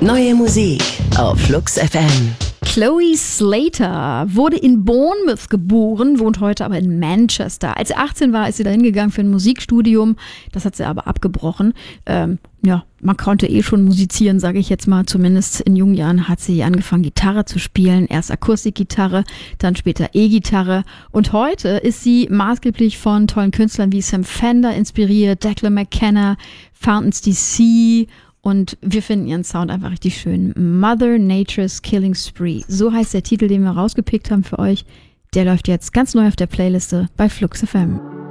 Neue Musik auf Flux FM. Chloe Slater wurde in Bournemouth geboren, wohnt heute aber in Manchester. Als sie 18 war, ist sie dahin gegangen für ein Musikstudium. Das hat sie aber abgebrochen. Man konnte schon musizieren, sage ich jetzt mal. Zumindest in jungen Jahren hat sie angefangen, Gitarre zu spielen. Erst Akustikgitarre, dann später E-Gitarre. Und heute ist sie maßgeblich von tollen Künstlern wie Sam Fender inspiriert, Declan McKenna, Fountains DC. Und wir finden ihren Sound einfach richtig schön. Mother Nature's Killing Spree. So heißt der Titel, den wir rausgepickt haben für euch. Der läuft jetzt ganz neu auf der Playliste bei Flux FM.